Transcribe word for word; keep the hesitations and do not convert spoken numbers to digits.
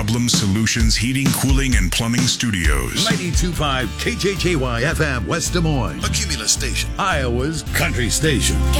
Problem Solutions Heating, Cooling, and Plumbing Studios. ninety-two point five K J J Y F M, West Des Moines. A Cumulus station. Iowa's country station.